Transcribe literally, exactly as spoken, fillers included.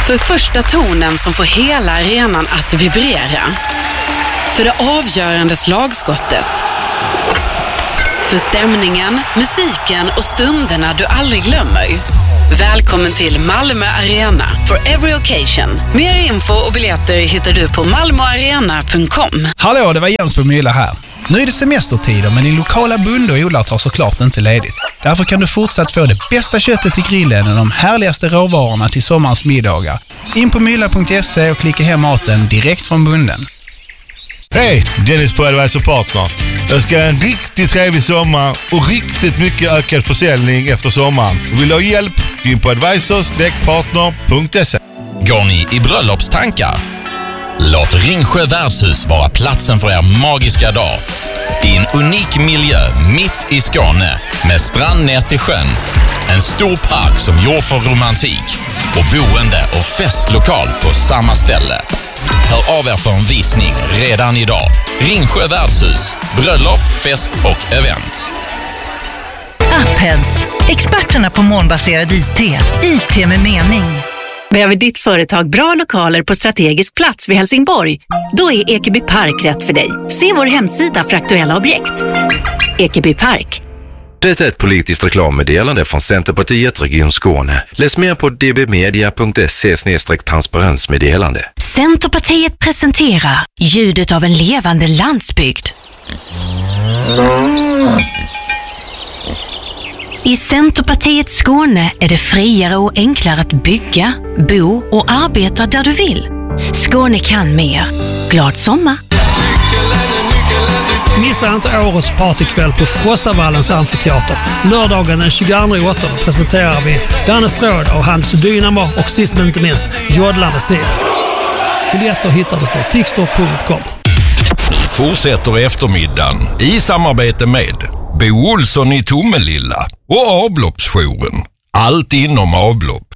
För första tonen som får hela arenan att vibrera. För det avgörande slagskottet. För stämningen, musiken och stunderna du aldrig glömmer. Välkommen till Malmö Arena for every occasion. Mer info och biljetter hittar du på malmoarena punkt com. Hallå, det var Jens på Mylla här. Nu är det semestertider, men din lokala bonde och odlare tar såklart inte ledigt. Därför kan du fortsatt få det bästa köttet till grillen och de härligaste råvarorna till sommarens middagar. In på mylla punkt se och klicka hem maten direkt från bonden. Hej, Dennis på Advisor Partner. Jag ska ha en riktigt trevlig sommar och riktigt mycket ökad försäljning efter sommaren. Och vill du ha hjälp, gå in på advisor partner punkt se. Går ni i bröllopstankar? Låt Ringsjö värdshus vara platsen för er magiska dag. I en unik miljö mitt i Skåne med strand ner till sjön. En stor park som gjord för romantik och boende och festlokal på samma ställe. Hör av er för en visning redan idag. Ringsjö värdshus, bröllop, fest och event. Upheads, experterna på molnbaserad I T. I T med mening. Behöver ditt företag bra lokaler på strategisk plats vid Helsingborg? Då är Ekeby Park rätt för dig. Se vår hemsida för aktuella objekt. Ekeby Park. Det är ett politiskt reklammeddelande från Centerpartiet Region Skåne. Läs mer på d b media punkt se slash transparensmeddelande. Centerpartiet presenterar ljudet av en levande landsbygd. I Centerpartiet Skåne är det friare och enklare att bygga, bo och arbeta där du vill. Skåne kan mer. Glad sommar! Missa inte årets partykväll på Frostavallens amfiteater. Lördagen den tjugoandra åttonde presenterar vi Danne Stråd och hans Dynamo och sist men inte minst Jodlande Sil. Biljetter hittar du på tixtor punkt com. Nu fortsätter eftermiddagen i samarbete med Bo Olsson i Tomelilla och avloppsjouren. Allt inom avlopp.